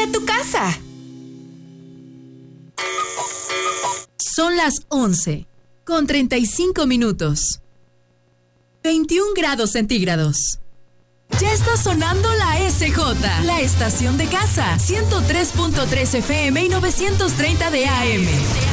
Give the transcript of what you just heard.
tu casa. Son las 11:35. 21 grados centígrados. Ya está sonando la SJ, la estación de casa, 103.3 FM y 930 de AM.